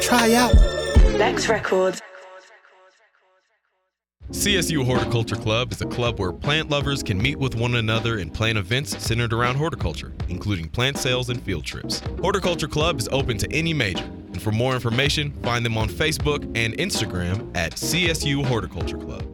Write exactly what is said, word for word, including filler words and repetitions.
Try out. Bex Records. C S U Horticulture Club is a club where plant lovers can meet with one another and plan events centered around horticulture, including plant sales and field trips. Horticulture Club is open to any major, and for more information, find them on Facebook and Instagram at C S U Horticulture Club.